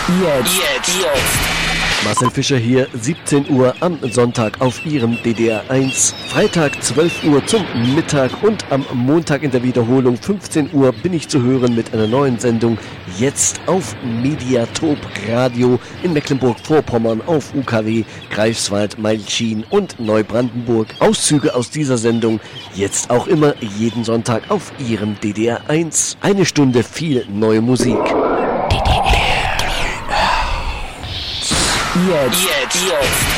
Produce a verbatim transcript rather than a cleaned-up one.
Jetzt. Jetzt. Jetzt. Marcel Fischer hier, siebzehn Uhr am Sonntag auf Ihrem D D R eins. Freitag zwölf Uhr zum Mittag und am Montag in der Wiederholung fünfzehn Uhr bin ich zu hören mit einer neuen Sendung. Jetzt auf Mediatop Radio in Mecklenburg-Vorpommern auf U K W, Greifswald, Mailtschien und Neubrandenburg. Auszüge aus dieser Sendung jetzt auch immer jeden Sonntag auf Ihrem D D R eins. Eine Stunde viel neue Musik. Jetzt. Jetzt. Jetzt.